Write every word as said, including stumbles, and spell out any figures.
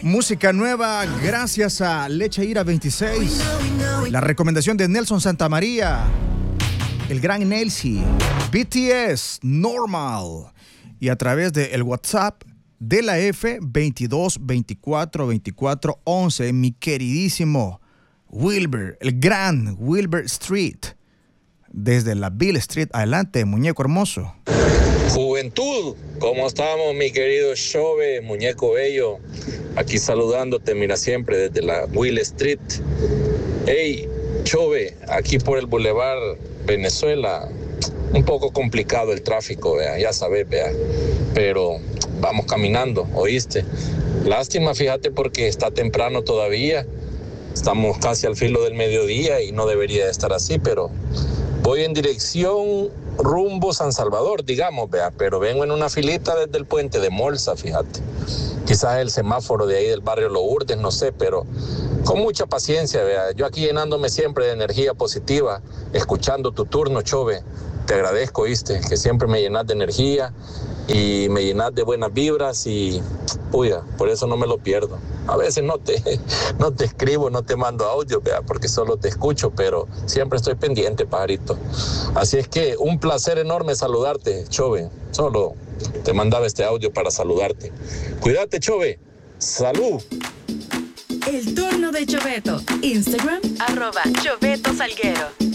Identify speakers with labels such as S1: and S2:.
S1: Música nueva gracias a Leche Ira veintiséis. La recomendación de Nelson Santamaría, el gran Nelsi, B T S, Normal. Y a través del WhatsApp de la F, veintidós veinticuatro veinticuatro once, mi queridísimo Wilber, el gran Wilber Street. Desde la Bill Street, adelante, muñeco hermoso.
S2: Juventud, ¿cómo estamos, mi querido Chove, muñeco bello? Aquí saludándote, mira, siempre desde la Will Street. Hey, Chove, aquí por el Boulevard Venezuela, un poco complicado el tráfico, vea, ya sabes, vea, pero vamos caminando, ¿oíste? Lástima, fíjate, porque está temprano todavía, estamos casi al filo del mediodía y no debería de estar así, pero voy en dirección rumbo San Salvador, digamos, vea, pero vengo en una filita desde el puente de Molsa, fíjate. Quizás el semáforo de ahí del barrio Lourdes, no sé, pero con mucha paciencia, vea. Yo aquí llenándome siempre de energía positiva, escuchando tu turno, Chove. Te agradezco, ¿viste? Que siempre me llenas de energía y me llenas de buenas vibras y, puya, por eso no me lo pierdo. A veces no te, no te escribo, no te mando audio, vea, porque solo te escucho, pero siempre estoy pendiente, pajarito. Así es que un placer enorme saludarte, Chove. Solo te mandaba este audio para saludarte. Cuídate, Chove. Salud.
S3: El turno de Choveto. Instagram, arroba Choveto Salguero.